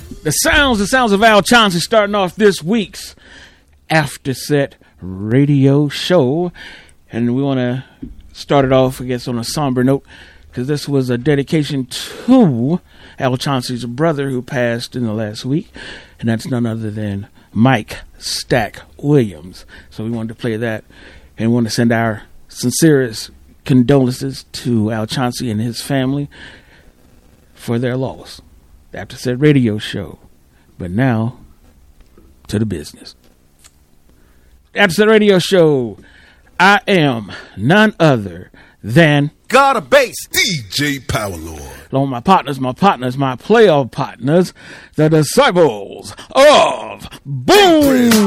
The sounds of Al Chauncey starting off this week's After Set radio show. And we want to start it off, I guess, on a somber note, because this was a dedication to Al Chauncey's brother who passed in the last week. And that's none other than Mike Stack Williams. So we wanted to play that and want to send our sincerest condolences to Al Chauncey and his family for their loss. The After Set radio show. But now, to the business. After Set radio show. I am none other than God of Bass, DJ Power Lord. Along with my playoff partners, the Disciples of Boom.